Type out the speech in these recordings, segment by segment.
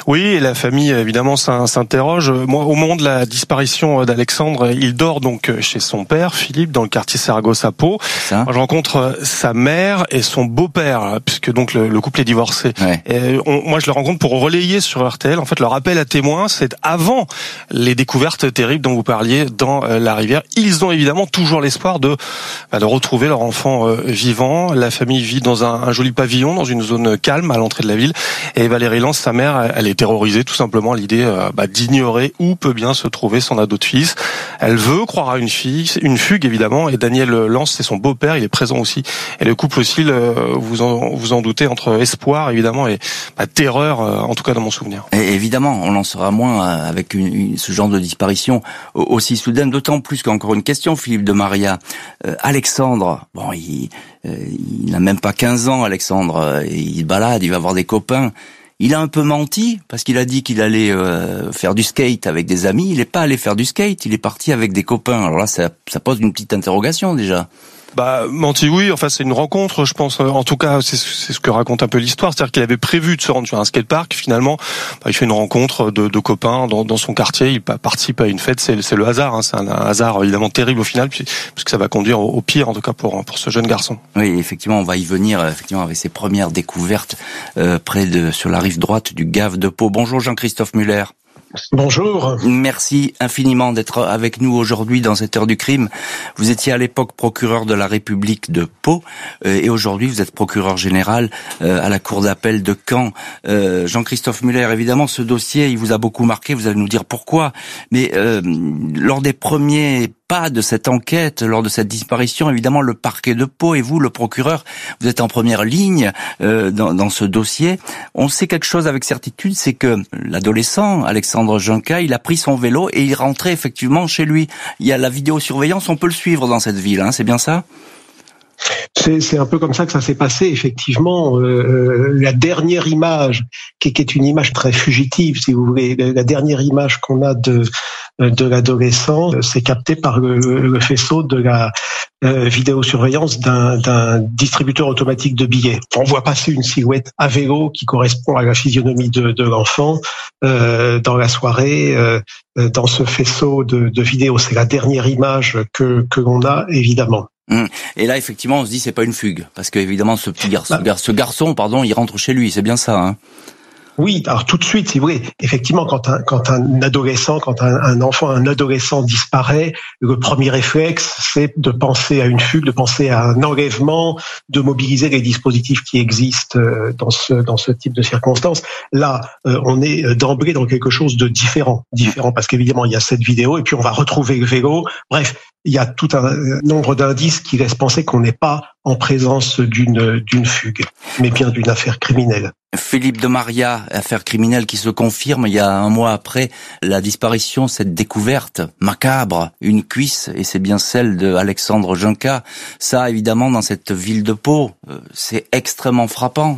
Oui, et la famille évidemment s'interroge. Moi, au moment de la disparition d'Alexandre, il dort donc chez son père, Philippe, dans le quartier Saragosse à Pau. Moi, je rencontre sa mère et son beau-père, puisque donc le couple est divorcé. Ouais. Et moi, je le rencontre pour relayer sur RTL. En fait, leur appel à témoins, c'est avant les découvertes terribles dont vous parliez dans la rivière. Ils ont évidemment toujours l'espoir de retrouver leur enfant vivant. La famille vit dans un joli pavillon, dans une zone calme à l'entrée de la ville. Et Valérie Lance, sa mère, elle est terrorisée tout simplement à l'idée d'ignorer où peut bien se trouver son ado de fils. Elle veut croire à une fugue évidemment. Et Daniel Lance, c'est son beau-père, il est présent aussi. Et le couple aussi, vous en doutez, entre espoir évidemment et terreur, en tout cas dans mon souvenir. Et évidemment, on en saura moins avec ce genre de disparition aussi soudaine. D'autant plus qu'encore une question, Philippe de Maria. Alexandre, bon, il n'a même pas 15 ans, Alexandre. Il se balade, il va voir des copains. Il a un peu menti parce qu'il a dit qu'il allait faire du skate avec des amis. Il n'est pas allé faire du skate, il est parti avec des copains. Alors là, ça pose une petite interrogation déjà. Menti, oui. Enfin, c'est une rencontre, je pense. En tout cas, c'est ce que raconte un peu l'histoire. C'est-à-dire qu'il avait prévu de se rendre sur un skatepark. Finalement, il fait une rencontre de copains dans son quartier. Il participe à une fête. C'est le hasard. C'est un hasard évidemment terrible au final, puisque ça va conduire au pire, en tout cas pour ce jeune garçon. Oui, effectivement, on va y venir. Effectivement, avec ses premières découvertes sur la rive droite du Gave de Pau. Bonjour Jean-Christophe Muller. Bonjour. Merci infiniment d'être avec nous aujourd'hui dans cette heure du crime. Vous étiez à l'époque procureur de la République de Pau et aujourd'hui vous êtes procureur général à la cour d'appel de Caen. Jean-Christophe Muller, évidemment ce dossier il vous a beaucoup marqué, vous allez nous dire pourquoi, mais lors des premiers pas de cette enquête, lors de cette disparition, évidemment le parquet de Pau et vous, le procureur, vous êtes en première ligne dans ce dossier. On sait quelque chose avec certitude, c'est que l'adolescent Alexandre Junca, il a pris son vélo et il rentrait effectivement chez lui. Il y a la vidéosurveillance, on peut le suivre dans cette ville, c'est bien ça ? C'est un peu comme ça que ça s'est passé, effectivement. La dernière image, qui est une image très fugitive, si vous voulez, la dernière image qu'on a de l'adolescent, c'est capté par le faisceau de la vidéosurveillance d'un distributeur automatique de billets. On voit passer une silhouette à vélo qui correspond à la physionomie de l'enfant dans la soirée, dans ce faisceau de vidéos. C'est la dernière image que l'on a, évidemment. Et là, effectivement, on se dit c'est pas une fugue, parce que évidemment, ce garçon, il rentre chez lui, c'est bien ça, Oui, alors tout de suite, si vous voulez, effectivement, quand un adolescent, un enfant, un adolescent disparaît, le premier réflexe, c'est de penser à une fugue, de penser à un enlèvement, de mobiliser les dispositifs qui existent dans ce type de circonstances. Là, on est d'emblée dans quelque chose de différent parce qu'évidemment, il y a cette vidéo et puis on va retrouver le vélo. Bref, il y a tout un nombre d'indices qui laissent penser qu'on n'est pas en présence d'une fugue, mais bien d'une affaire criminelle. Philippe de Maria, affaire criminelle qui se confirme il y a un mois après la disparition, cette découverte macabre, une cuisse, et c'est bien celle de Alexandre Junca. Ça, évidemment, dans cette ville de Pau, c'est extrêmement frappant.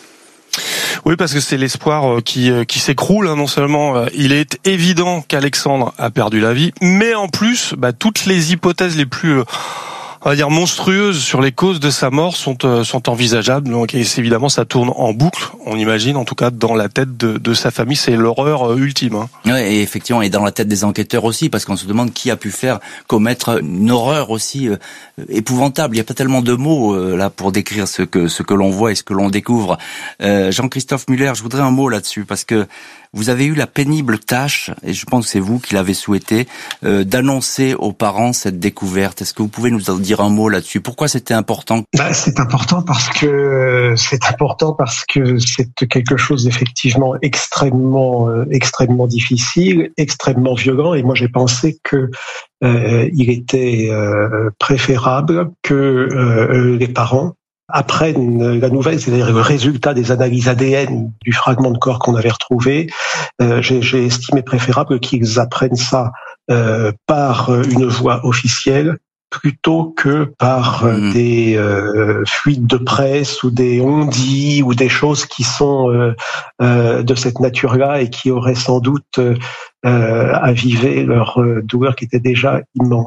Oui, parce que c'est l'espoir qui s'écroule. Non seulement il est évident qu'Alexandre a perdu la vie, mais en plus, toutes les hypothèses les plus on va dire monstrueuses sur les causes de sa mort sont envisageables. Donc, et évidemment, ça tourne en boucle. On imagine, en tout cas, dans la tête de sa famille, c'est l'horreur ultime. Oui, et effectivement, et dans la tête des enquêteurs aussi, parce qu'on se demande qui a pu commettre une horreur aussi épouvantable. Il n'y a pas tellement de mots là pour décrire ce que l'on voit et ce que l'on découvre. Jean-Christophe Muller, je voudrais un mot là-dessus, parce que vous avez eu la pénible tâche, et je pense que c'est vous qui l'avez souhaité, d'annoncer aux parents cette découverte. Est-ce que vous pouvez nous en dire un mot là-dessus ? Pourquoi c'était important ? C'est important parce que c'est quelque chose d'effectivement extrêmement difficile, extrêmement violent. Et moi, j'ai pensé que il était préférable que les parents apprennent la nouvelle, c'est-à-dire le résultat des analyses ADN du fragment de corps qu'on avait retrouvé. J'ai estimé préférable qu'ils apprennent ça par une voie officielle plutôt que par des fuites de presse ou des on-dit ou des choses qui sont de cette nature-là et qui auraient sans doute avivé leur douleur qui était déjà immense.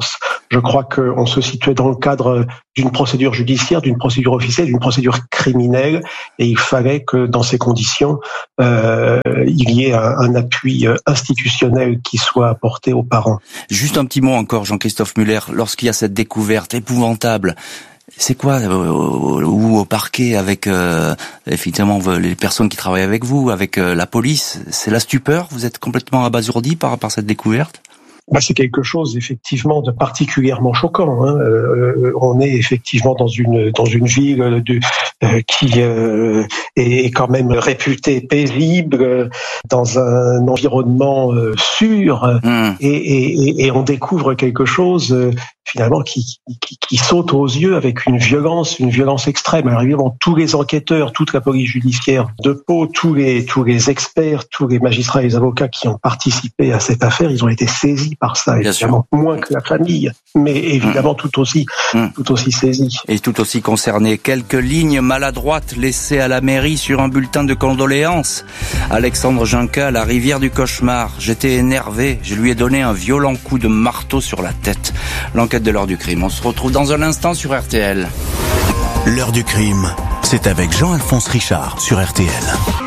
Je crois qu'on se situait dans le cadre d'une procédure judiciaire, d'une procédure officielle, d'une procédure criminelle, et il fallait que dans ces conditions, il y ait un appui institutionnel qui soit apporté aux parents. Juste un petit mot encore, Jean-Christophe Muller, lorsqu'il y a cette découverte épouvantable, c'est quoi, ou au parquet avec effectivement les personnes qui travaillent avec vous, avec la police, c'est la stupeur? Vous êtes complètement abasourdi par cette découverte? C'est quelque chose effectivement de particulièrement choquant. On est effectivement dans une ville qui est quand même réputée paisible, dans un environnement sûr, et on découvre quelque chose finalement qui saute aux yeux avec une violence extrême. Alors évidemment, tous les enquêteurs, toute la police judiciaire de Pau, tous les experts, tous les magistrats et les avocats qui ont participé à cette affaire, ils ont été saisis par ça, évidemment, moins que la famille, mais évidemment tout aussi saisis. Et tout aussi concernés. Quelques lignes maladroites laissées à la mairie sur un bulletin de condoléances. Alexandre Junca, la rivière du cauchemar. J'étais énervé, je lui ai donné un violent coup de marteau sur la tête. L'enquête de l'heure du crime. On se retrouve dans un instant sur RTL. L'heure du crime, c'est avec Jean-Alphonse Richard sur RTL.